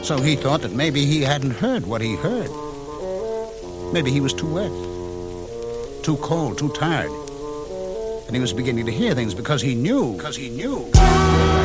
So he thought that maybe he hadn't heard what he heard. Maybe he was too wet, too cold, too tired. And he was beginning to hear things because he knew.